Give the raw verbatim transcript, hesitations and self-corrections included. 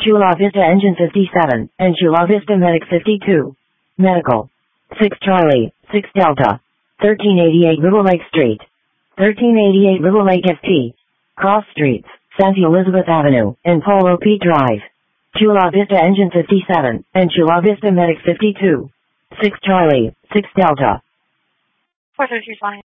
Chula Vista Engine fifty-seven, and Chula Vista Medic fifty-two. Medical. six Charlie, six Delta. thirteen eighty-eight River Lake Street. thirteen eighty-eight River Lake S T. Cross Streets, Saint Elizabeth Avenue, and Polo P Drive. Chula Vista Engine fifty-seven, and Chula Vista Medic fifty-two. six Charlie, six Delta. four thirty-two flying.